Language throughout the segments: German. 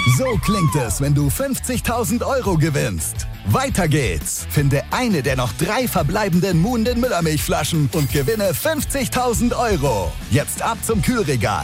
So klingt es, wenn du 50.000 € gewinnst. Weiter geht's. Finde eine der noch 3 verbleibenden Muhnden Müllermilchflaschen und gewinne 50.000 €. Jetzt ab zum Kühlregal.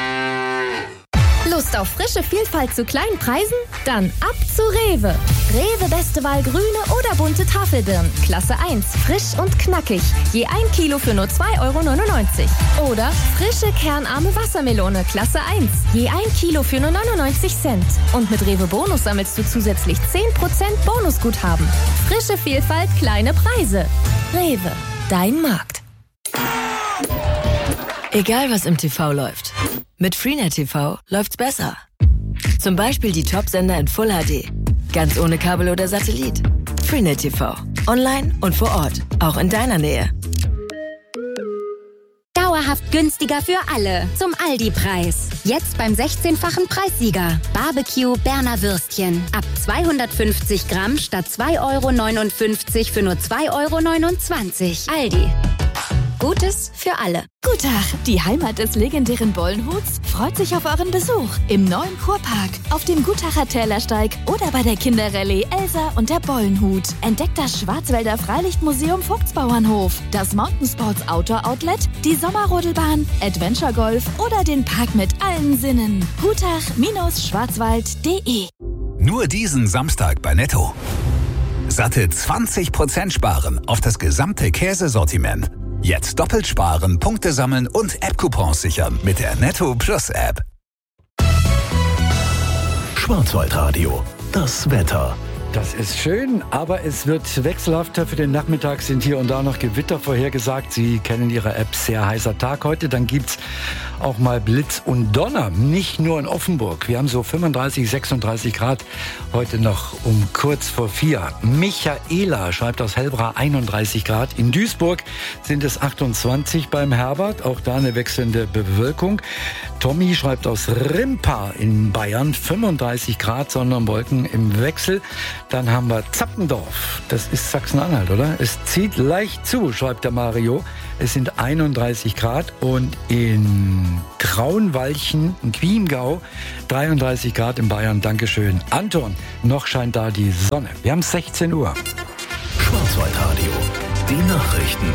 Lust auf frische Vielfalt zu kleinen Preisen? Dann ab zu Rewe. Rewe beste Wahl grüne oder bunte Tafelbirnen. Klasse 1, frisch und knackig. Je 1 Kilo für nur 2,99 €. Oder frische kernarme Wassermelone. Klasse 1. Je 1 Kilo für nur 99 Cent. Und mit Rewe Bonus sammelst du zusätzlich 10% Bonusguthaben. Frische Vielfalt, kleine Preise. Rewe, dein Markt. Egal was im TV läuft. Mit Freenet TV läuft's besser. Zum Beispiel die Top-Sender in Full HD. Ganz ohne Kabel oder Satellit. Freenet TV. Online und vor Ort. Auch in deiner Nähe. Dauerhaft günstiger für alle. Zum Aldi-Preis. Jetzt beim 16-fachen Preissieger. Barbecue Berner Würstchen. Ab 250 Gramm statt 2,59 € für nur 2,29 €. Aldi. Gutes für alle. Guten Tag, die Heimat des legendären Bollenhuts freut sich auf euren Besuch im neuen Kurpark, auf dem Gutacher Tälersteig oder bei der Kinderrallye Elsa und der Bollenhut. Entdeckt das Schwarzwälder Freilichtmuseum Vogtsbauernhof, das Mountainsports Outdoor Outlet, die Sommerrodelbahn, Adventure Golf oder den Park mit allen Sinnen. Gutach-schwarzwald.de. Nur diesen Samstag bei Netto. Satte 20% sparen auf das gesamte Käsesortiment. Jetzt doppelt sparen, Punkte sammeln und App-Coupons sichern mit der Netto Plus App. Schwarzwaldradio, das Wetter. Das ist schön, aber es wird wechselhafter. Für den Nachmittag sind hier und da noch Gewitter vorhergesagt. Sie kennen Ihre App, sehr heißer Tag heute. Dann gibt's auch mal Blitz und Donner, nicht nur in Offenburg. Wir haben so 35, 36 Grad heute noch um kurz vor 4. Michaela schreibt aus Hellbra 31 Grad. In Duisburg sind es 28 beim Herbert, auch da eine wechselnde Bewölkung. Tommy schreibt aus Rimpa in Bayern 35 Grad, Sonne und Wolken im Wechsel. Dann haben wir Zappendorf, das ist Sachsen-Anhalt, oder? Es zieht leicht zu, schreibt der Mario. Es sind 31 Grad und in Grauenwalchen, in Chiemgau, 33 Grad in Bayern. Dankeschön. Anton, noch scheint da die Sonne. Wir haben 16 Uhr. Schwarzwaldradio, die Nachrichten.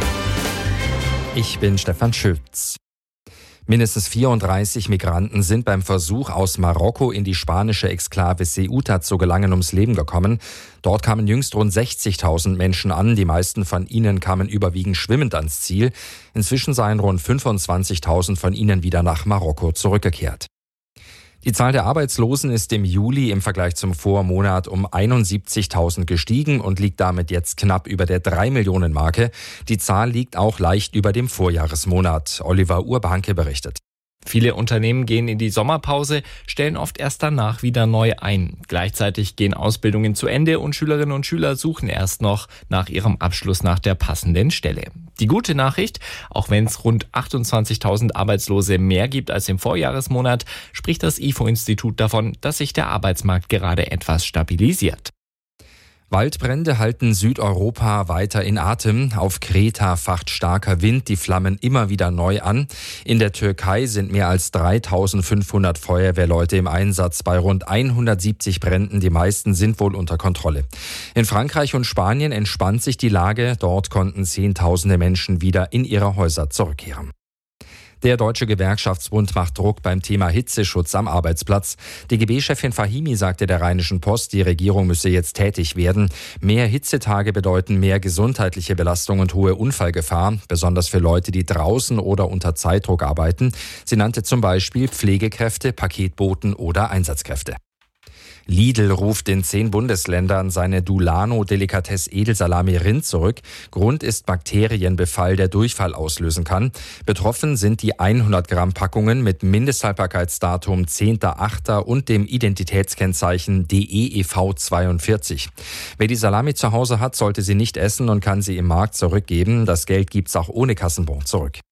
Ich bin Stefan Schütz. Mindestens 34 Migranten sind beim Versuch, aus Marokko in die spanische Exklave Ceuta zu gelangen, ums Leben gekommen. Dort kamen jüngst rund 60.000 Menschen an. Die meisten von ihnen kamen überwiegend schwimmend ans Ziel. Inzwischen seien rund 25.000 von ihnen wieder nach Marokko zurückgekehrt. Die Zahl der Arbeitslosen ist im Juli im Vergleich zum Vormonat um 71.000 gestiegen und liegt damit jetzt knapp über der 3-Millionen-Marke. Die Zahl liegt auch leicht über dem Vorjahresmonat. Oliver Urbanke berichtet. Viele Unternehmen gehen in die Sommerpause, stellen oft erst danach wieder neu ein. Gleichzeitig gehen Ausbildungen zu Ende und Schülerinnen und Schüler suchen erst noch nach ihrem Abschluss nach der passenden Stelle. Die gute Nachricht, auch wenn es rund 28.000 Arbeitslose mehr gibt als im Vorjahresmonat, spricht das IFO-Institut davon, dass sich der Arbeitsmarkt gerade etwas stabilisiert. Waldbrände halten Südeuropa weiter in Atem. Auf Kreta facht starker Wind die Flammen immer wieder neu an. In der Türkei sind mehr als 3.500 Feuerwehrleute im Einsatz bei rund 170 Bränden. Die meisten sind wohl unter Kontrolle. In Frankreich und Spanien entspannt sich die Lage. Dort konnten Zehntausende Menschen wieder in ihre Häuser zurückkehren. Der Deutsche Gewerkschaftsbund macht Druck beim Thema Hitzeschutz am Arbeitsplatz. DGB-Chefin Fahimi sagte der Rheinischen Post, die Regierung müsse jetzt tätig werden. Mehr Hitzetage bedeuten mehr gesundheitliche Belastung und hohe Unfallgefahr, besonders für Leute, die draußen oder unter Zeitdruck arbeiten. Sie nannte zum Beispiel Pflegekräfte, Paketboten oder Einsatzkräfte. Lidl ruft in 10 Bundesländern seine Dulano-Delikatesse Edelsalami Rind zurück. Grund ist Bakterienbefall, der Durchfall auslösen kann. Betroffen sind die 100 Gramm Packungen mit Mindesthaltbarkeitsdatum 10.8. und dem Identitätskennzeichen DEEV42. Wer die Salami zu Hause hat, sollte sie nicht essen und kann sie im Markt zurückgeben. Das Geld gibt's auch ohne Kassenbon zurück.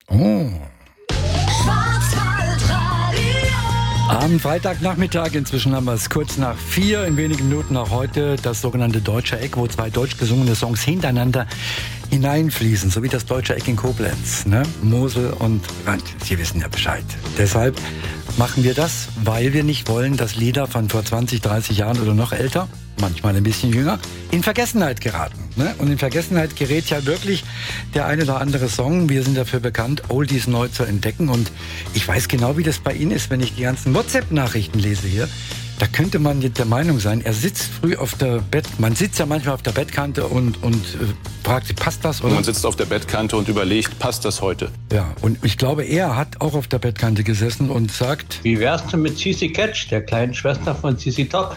Am Freitagnachmittag, inzwischen haben wir es kurz nach 4, in wenigen Minuten auch heute, das sogenannte Deutsche Eck, wo 2 deutsch gesungene Songs hintereinander hineinfließen, so wie das Deutsche Eck in Koblenz, ne? Mosel und Rand. Sie wissen ja Bescheid. Deshalb machen wir das, weil wir nicht wollen, dass Lieder von vor 20, 30 Jahren oder noch älter, manchmal ein bisschen jünger, in Vergessenheit geraten. Ne? Und in Vergessenheit gerät ja wirklich der eine oder andere Song. Wir sind dafür bekannt, Oldies neu zu entdecken. Und ich weiß genau, wie das bei Ihnen ist, wenn ich die ganzen WhatsApp-Nachrichten lese hier. Da könnte man der Meinung sein, er sitzt früh auf der man sitzt ja manchmal auf der Bettkante und fragt, passt das? Oder? Man sitzt auf der Bettkante und überlegt, passt das heute? Ja, und ich glaube, er hat auch auf der Bettkante gesessen und sagt... Wie wär's denn mit CC Catch, der kleinen Schwester von CC Top?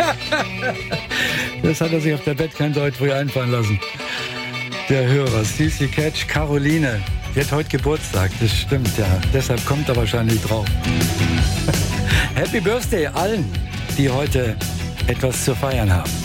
Das hat er sich auf der Bettkante heute früh einfallen lassen. Der Hörer, CC Catch, Caroline, die hat heute Geburtstag, das stimmt, ja. Deshalb kommt er wahrscheinlich drauf. Happy Birthday allen, die heute etwas zu feiern haben.